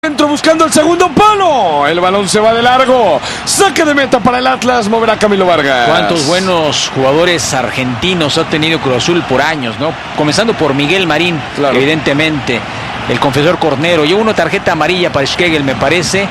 Dentro buscando el segundo palo. El balón se va de largo. Saque de meta para el Atlas. Moverá Camilo Vargas. Cuántos buenos jugadores argentinos ha tenido Cruz Azul por años, ¿no? Comenzando por Miguel Marín, claro. Evidentemente. El confesor Cornero. Llevó una tarjeta amarilla para Schlegel, me parece.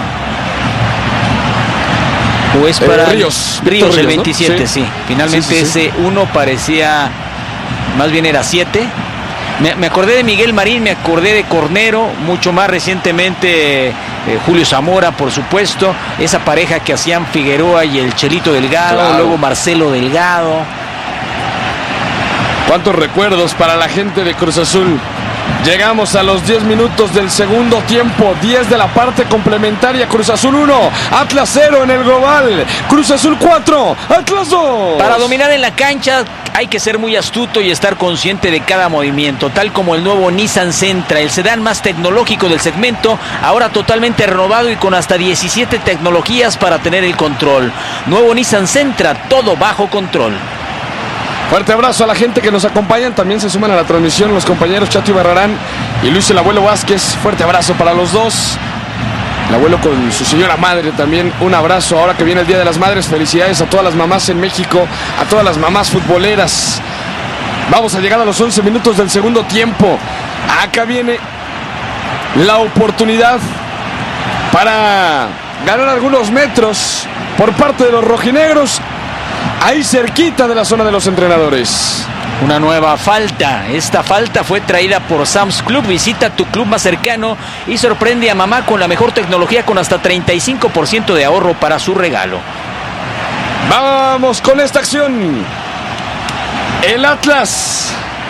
O es para Ríos, el 27, ¿no? Sí. Finalmente sí. Ese 1 parecía, más bien era 7. Me acordé de Miguel Marín, me acordé de Cornero, mucho más recientemente Julio Zamora, por supuesto, esa pareja que hacían Figueroa y el Chelito Delgado, claro. Luego Marcelo Delgado. ¿Cuántos recuerdos para la gente de Cruz Azul? Llegamos a los 10 minutos del segundo tiempo, 10 de la parte complementaria. Cruz Azul 1, Atlas 0 en el global. Cruz Azul 4, Atlas 2. Para dominar en la cancha hay que ser muy astuto y estar consciente de cada movimiento, tal como el nuevo Nissan Sentra, el sedán más tecnológico del segmento, ahora totalmente renovado y con hasta 17 tecnologías para tener el control. Nuevo Nissan Sentra, todo bajo control. Fuerte abrazo a la gente que nos acompañan. También se suman a la transmisión los compañeros Chato Ibarrarán y Luis el Abuelo Vázquez. Fuerte abrazo para los dos. El abuelo con su señora madre también. Un abrazo ahora que viene el Día de las Madres. Felicidades a todas las mamás en México, a todas las mamás futboleras. Vamos a llegar a los 11 minutos del segundo tiempo. Acá viene la oportunidad para ganar algunos metros por parte de los rojinegros. Ahí cerquita de la zona de los entrenadores. Una nueva falta. Esta falta fue traída por Sam's Club. Visita tu club más cercano y sorprende a mamá con la mejor tecnología, con hasta 35% de ahorro para su regalo. Vamos con esta acción. El Atlas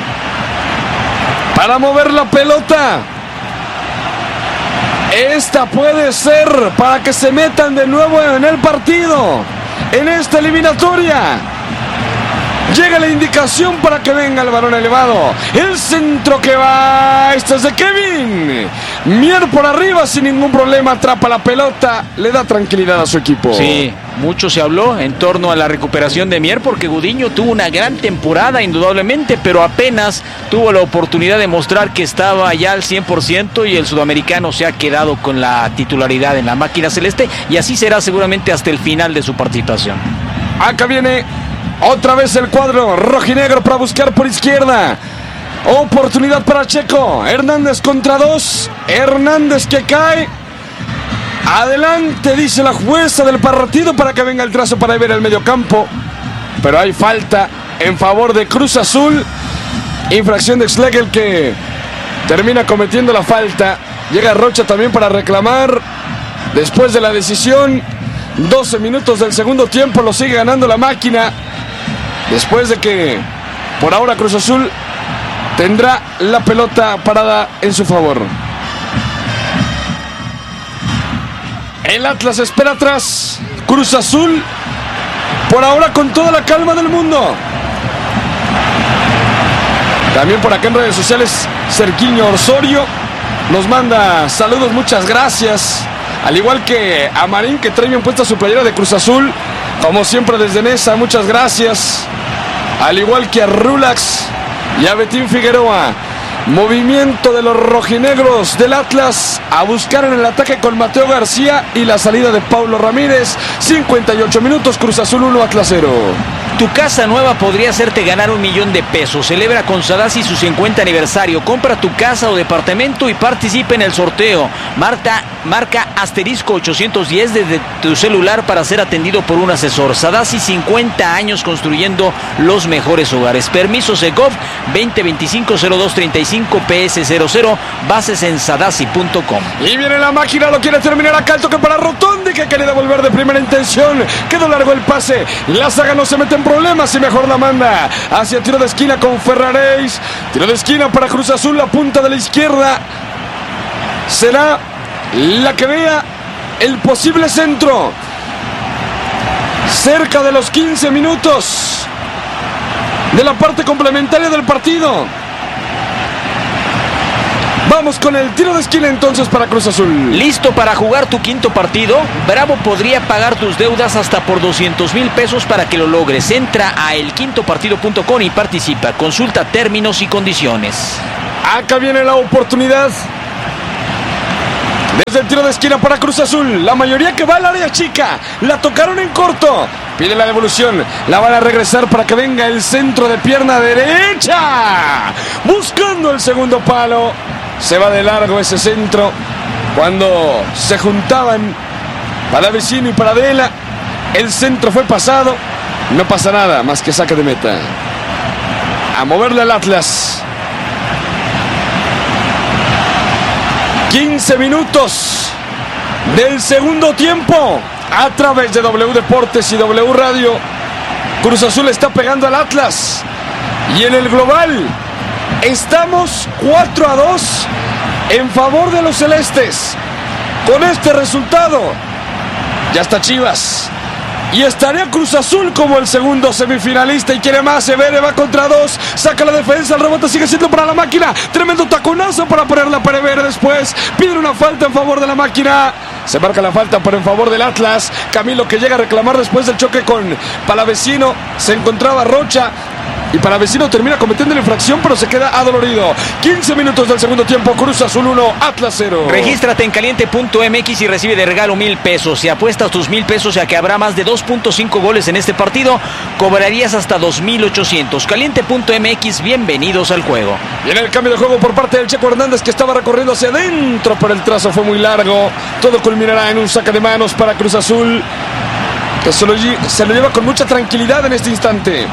para mover la pelota. Esta puede ser para que se metan de nuevo en el partido, en esta eliminatoria. Llega la indicación para que venga el balón elevado. El centro que va. Este es de Kevin. Mier por arriba sin ningún problema. Atrapa la pelota. Le da tranquilidad a su equipo. Sí, mucho se habló en torno a la recuperación de Mier, porque Gudiño tuvo una gran temporada indudablemente, pero apenas tuvo la oportunidad de mostrar que estaba ya al 100% y el sudamericano se ha quedado con la titularidad en la máquina celeste, y así será seguramente hasta el final de su participación. Acá viene otra vez el cuadro rojinegro para buscar por izquierda. Oportunidad para Checo. Hernández contra 2. Hernández que cae. Adelante, dice la jueza del partido, para que venga el trazo para ver el mediocampo. Pero hay falta en favor de Cruz Azul. Infracción de Schlegel, que termina cometiendo la falta. Llega Rocha también para reclamar. Después de la decisión, 12 minutos del segundo tiempo, lo sigue ganando la máquina. Después de que por ahora Cruz Azul tendrá la pelota parada en su favor. El Atlas espera atrás. Cruz Azul por ahora con toda la calma del mundo. También por acá en redes sociales Cerquiño Osorio nos manda saludos, muchas gracias. Al igual que a Marín, que trae bien puesta su playera de Cruz Azul, como siempre desde Nesa, muchas gracias. Al igual que a Rulax y a Betín Figueroa. Movimiento de los rojinegros del Atlas a buscar en el ataque con Mateo García y la salida de Paulo Ramírez. 58 minutos, Cruz Azul 1, Atlas 0. Tu casa nueva podría hacerte ganar $1,000,000. Celebra con Sadasi su 50 aniversario. Compra tu casa o departamento y participa en el sorteo. Marca asterisco 810 desde tu celular para ser atendido por un asesor. Sadasi, 50 años construyendo los mejores hogares. Permiso Segov 2025-0235 PS00. Bases en sadasi.com. Y viene la máquina, lo quiere terminar acá. El toque para Rotondi, que quiere devolver de primera intención. Quedó largo el pase. La saga no se mete en problemas y mejor la manda hacia tiro de esquina con Ferraréis. Tiro de esquina para Cruz Azul, la punta de la izquierda será la que vea el posible centro. Cerca de los 15 minutos de la parte complementaria del partido. Vamos con el tiro de esquina entonces para Cruz Azul. ¿Listo para jugar tu quinto partido? Bravo podría pagar tus deudas hasta por $200,000 para que lo logres. Entra a elquintopartido.com y participa. Consulta términos y condiciones. Acá viene la oportunidad Desde el tiro de esquina para Cruz Azul. La mayoría que va al área chica. La tocaron en corto. Pide la devolución. La van a regresar para que venga el centro de pierna derecha. Buscando el segundo palo. Se va de largo ese centro. Cuando se juntaban Palavecino y Paradela, el centro fue pasado. No pasa nada más que saque de meta. A moverle al Atlas. 15 minutos del segundo tiempo a través de W Deportes y W Radio. Cruz Azul está pegando al Atlas y en el global estamos 4-2 en favor de los celestes. Con este resultado ya está Chivas y estaría Cruz Azul como el segundo semifinalista y quiere más. Severe va contra dos, saca la defensa, el rebote sigue siendo para la máquina. Tremendo taconazo para ponerla para Severe después. Pide una falta en favor de la máquina. Se marca la falta pero en favor del Atlas. Camilo que llega a reclamar después del choque con Palavecino. Se encontraba Rocha y Palavecino termina cometiendo la infracción pero se queda adolorido. 15 minutos del segundo tiempo. Cruz Azul 1, Atlas 0. Regístrate en caliente.mx y recibe de regalo 1,000 pesos. Si apuestas tus 1,000 pesos a que habrá más de 2.5 goles en este partido, cobrarías hasta 2,800. Caliente.mx, bienvenidos al juego. Viene el cambio de juego por parte del Checo Hernández, que estaba recorriendo hacia adentro, pero el trazo fue muy largo. Todo culminará en un saque de manos para Cruz Azul, que se lo lleva con mucha tranquilidad en este instante.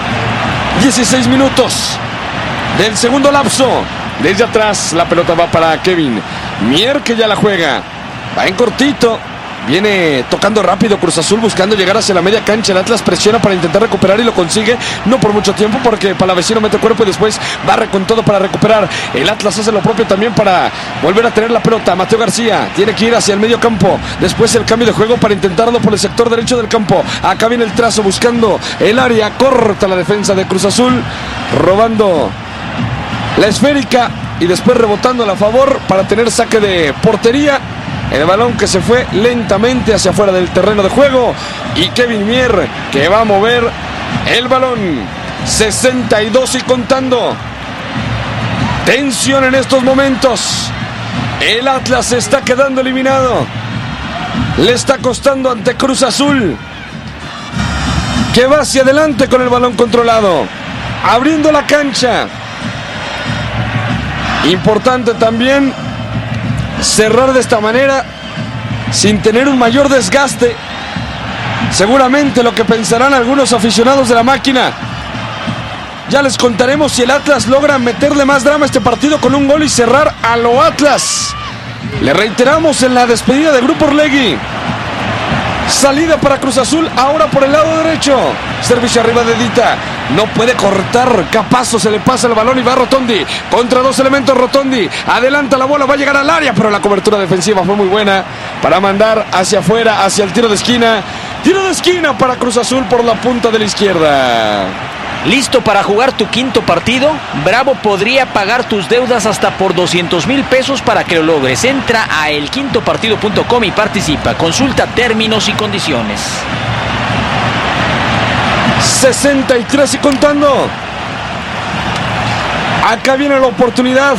16 minutos del segundo lapso. Desde atrás la pelota va para Kevin Mier, que ya la juega. Va en cortito. Viene tocando rápido Cruz Azul, buscando llegar hacia la media cancha. El Atlas presiona para intentar recuperar y lo consigue. No por mucho tiempo porque Palavecino mete cuerpo y después barre con todo para recuperar. El Atlas hace lo propio también para volver a tener la pelota. Mateo García tiene que ir hacia el medio campo. Después el cambio de juego para intentarlo por el sector derecho del campo. Acá viene el trazo buscando el área. Corta la defensa de Cruz Azul, robando la esférica y después rebotando a favor para tener saque de portería. El balón que se fue lentamente hacia afuera del terreno de juego. Y Kevin Mier que va a mover el balón. 62 y contando. Tensión en estos momentos. El Atlas se está quedando eliminado. Le está costando ante Cruz Azul, que va hacia adelante con el balón controlado, abriendo la cancha. Importante también cerrar de esta manera sin tener un mayor desgaste. Seguramente lo que pensarán algunos aficionados de la máquina. Ya les contaremos si el Atlas logra meterle más drama a este partido con un gol y cerrar a lo Atlas. Le reiteramos en la despedida de Grupo Orlegui. Salida para Cruz Azul, ahora por el lado derecho. Servicio arriba de Dita. No puede cortar, Capazo se le pasa el balón y va Rotondi. Contra dos elementos Rotondi. Adelanta la bola, va a llegar al área, pero la cobertura defensiva fue muy buena para mandar hacia afuera, hacia el tiro de esquina. Tiro de esquina para Cruz Azul por la punta de la izquierda. ¿Listo para jugar tu quinto partido? Bravo podría pagar tus deudas hasta por 200,000 pesos para que lo logres. Entra a elquintopartido.com y participa. Consulta términos y condiciones. 63 y contando. Acá viene la oportunidad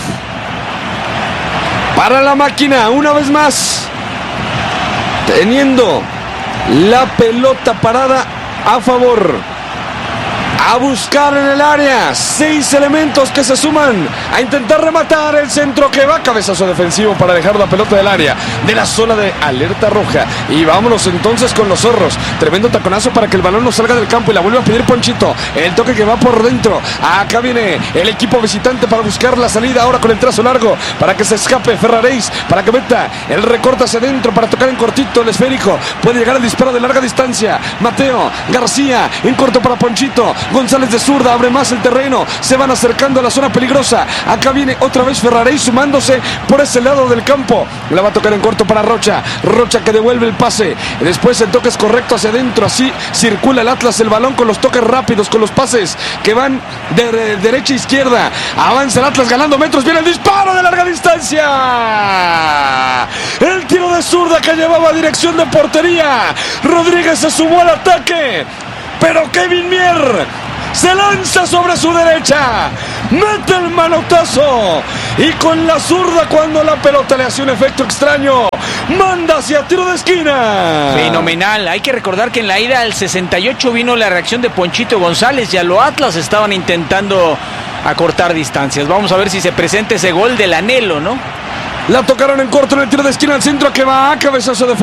para la máquina, una vez más, teniendo la pelota parada a favor. A buscar en el área. 6 elementos que se suman a intentar rematar el centro que va. Cabezazo defensivo para dejar la pelota del área, de la zona de alerta roja. Y vámonos entonces con los zorros. Tremendo taconazo para que el balón no salga del campo y la vuelve a pedir Ponchito. El toque que va por dentro. Acá viene el equipo visitante para buscar la salida. Ahora con el trazo largo para que se escape Ferraréis, para que meta el recorte hacia adentro para tocar en cortito el esférico. Puede llegar el disparo de larga distancia. Mateo García en corto para Ponchito. González de zurda abre más el terreno. Se van acercando a la zona peligrosa. Acá viene otra vez Ferraréis sumándose por ese lado del campo. La va a tocar en corto para Rocha. Rocha que devuelve el pase. Después el toque es correcto hacia adentro. Así circula el Atlas el balón con los toques rápidos, con los pases que van de derecha a izquierda. Avanza el Atlas ganando metros. Viene el disparo de larga distancia. El tiro de zurda que llevaba a dirección de portería. Rodríguez se sumó al ataque, pero Kevin Mier Se lanza sobre su derecha. Mete el manotazo. Y con la zurda, cuando la pelota le hace un efecto extraño, manda hacia tiro de esquina. Fenomenal. Hay que recordar que en la ida al 68 vino la reacción de Ponchito González. Y a los Atlas estaban intentando acortar distancias. Vamos a ver si se presenta ese gol del anhelo, ¿no? La tocaron en corto en el tiro de esquina al centro, que va a cabezazo de